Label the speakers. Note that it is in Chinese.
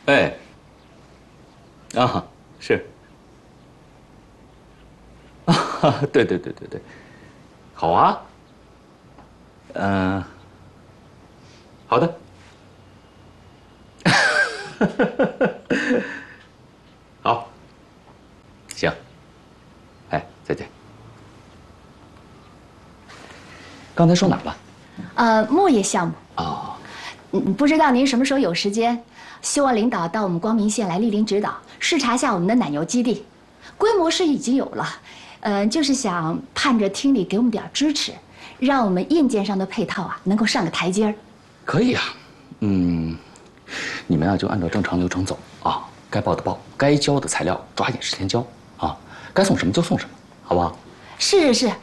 Speaker 1: 哎，啊，是，啊，对对对对对，好啊，嗯、好的，好，行，哎，再见。刚才说哪儿了？
Speaker 2: 牧业项目。
Speaker 1: 啊，
Speaker 2: 不知道您什么时候有时间？希望领导到我们光明县来莅临指导，视察下我们的奶牛基地，规模是已经有了，就是想盼着厅里给我们点支持，让我们硬件上的配套啊能够上个台阶儿。
Speaker 1: 可以啊，嗯，你们啊就按照正常流程走啊，该报的报，该交的材料抓紧时间交啊，该送什么就送什么，好不好？
Speaker 2: 是是是，